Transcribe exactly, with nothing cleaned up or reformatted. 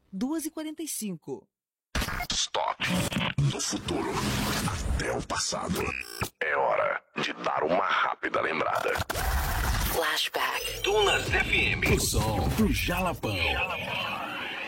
duas e quarenta e cinco. Stop. Do futuro até o passado. É hora de dar uma rápida lembrada. Flashback. Dunas F M. O som do Jalapão. Jalapão.